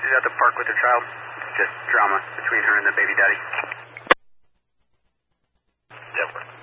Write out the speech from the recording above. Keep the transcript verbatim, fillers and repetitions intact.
She's at the park with her child. Just drama between her and the baby daddy. Denver.